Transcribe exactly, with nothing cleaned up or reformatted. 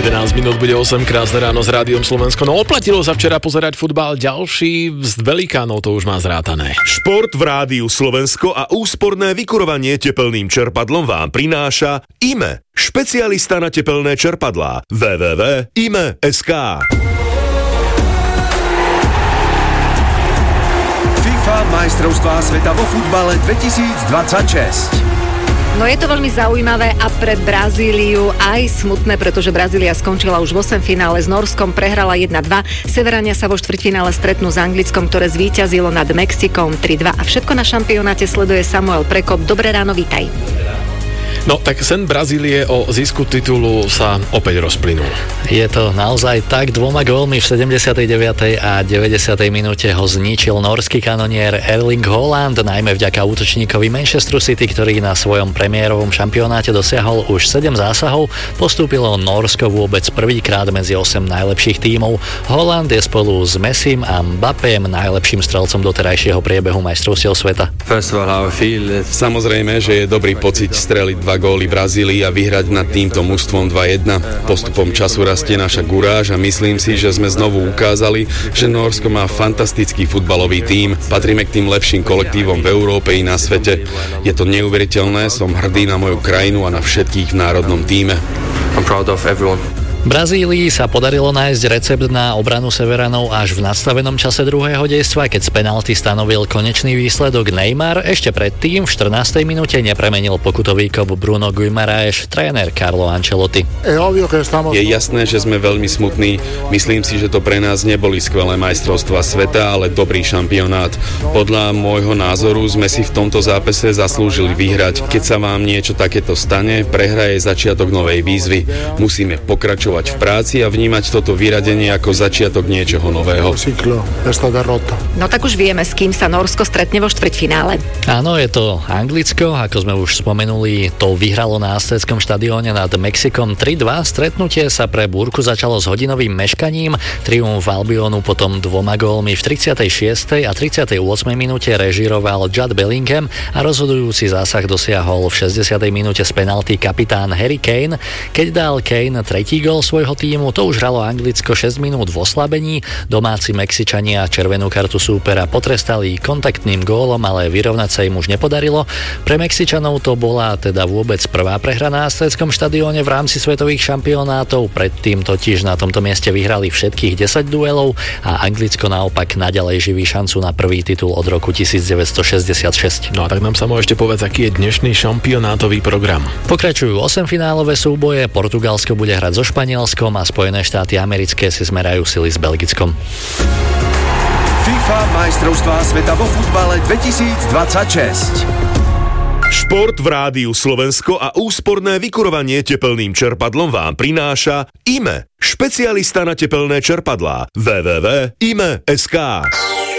jedenásť minút bude osem, krásne ráno s Rádiom Slovensko. No oplatilo sa včera pozerať futbal, ďalší z velikánov to už má zrátané. Šport v Rádiu Slovensko a úsporné vykurovanie tepelným čerpadlom vám prináša í em e, špecialista na tepelné čerpadlá. w w w bodka i m e bodka es ká. FIFA majstrovstvá sveta vo futbale dvetisícdvadsaťšesť. No je to veľmi zaujímavé a pre Brazíliu aj smutné, pretože Brazília skončila už v osemfinále s Norskom, prehrala jedna dva. Severania sa vo štvrťfinále stretnú s Anglickom, ktoré zvíťazilo nad Mexikom tri dva. A všetko na šampionáte sleduje Samuel Prekop. Dobré ráno, vítaj. No tak sen Brazílie o zisku titulu sa opäť rozplynul. Je to naozaj tak, dvoma gólmi v sedemdesiatej deviatej a deväťdesiatej minúte ho zničil norský kanonier Erling Haaland, najmä vďaka útočníkovi Manchesteru City, ktorý na svojom premiérovom šampionáte dosiahol už sedem zásahov. Postúpilo Norsko vôbec prvýkrát medzi osem najlepších tímov. Haaland je spolu s Messim a Mbappém najlepším strelcom doterajšieho priebehu majstrovstiev sveta. Samozrejme, že je dobrý pocit streliť dva góly Brazílii a vyhrať nad týmto mužstvom dva jedna. Postupom času rastie naša guráž a myslím si, že sme znovu ukázali, že Nórsko má fantastický futbalový tím. Patríme k tým lepším kolektívom v Európe i na svete. Je to neuveriteľné, som hrdý na moju krajinu a na všetkých v národnom tíme. I'm proud of everyone. Brazílii sa podarilo nájsť recept na obranu Severanov až v nadstavenom čase druhého dejstva, keď z penalty stanovil konečný výsledok Neymar. Ešte predtým v štrnástej minúte nepremenil pokutový kop Bruno Guimaraes tréner Carlo Ancelotti. Je jasné, že sme veľmi smutní. Myslím si, že to pre nás neboli skvelé majstrovstvá sveta, ale dobrý šampionát. Podľa môjho názoru sme si v tomto zápase zaslúžili vyhrať. Keď sa vám niečo takéto stane, prehra je začiatok novej výzvy. Musíme pokračovať v práci a vnímať toto vyradenie ako začiatok niečoho nového. No tak už vieme, s kým sa Norsko stretne vo štvrťfinále. Áno, je to Anglicko, ako sme už spomenuli, to vyhralo na Aztéckom štadióne nad Mexikom tri dva. Stretnutie sa pre búrku začalo s hodinovým meškaním. Triumf Albionu potom dvoma gólmi v tridsiatej šiestej a tridsiatej ôsmej minúte režíroval Jude Bellingham a rozhodujúci zásah dosiahol v šesťdesiatej minúte z penalty kapitán Harry Kane. Keď dal Kane tretí gól svojho tímu, to už hralo Anglicko šesť minút v oslabení. Domáci Mexičania červenú kartu súpera potrestali kontaktným gólom, ale vyrovnať sa im už nepodarilo. Pre Mexičanov to bola teda vôbec prvá prehra na Aztéckom štadióne v rámci svetových šampionátov. Predtým totiž na tomto mieste vyhrali všetkých desať duelov a Anglicko naopak naďalej živí šancu na prvý titul od roku devätnásťstošesťdesiatšesť. No a tak nám samo ešte povedz, aký je dnešný šampionátový program. Pokračujú osemfinálové súboje, Portugalsko bude hrať so Španielskom a Spojené štáty americké si zmerajú sily s Belgickom. FIFA majstrovstvá sveta vo futbale dvetisícdvadsaťšesť. Šport v Rádiu Slovensko a úsporné vykurovanie tepelným čerpadlom vám prináša í em e, špecialista na tepelné čerpadlá. w w w bodka i m e bodka es ká.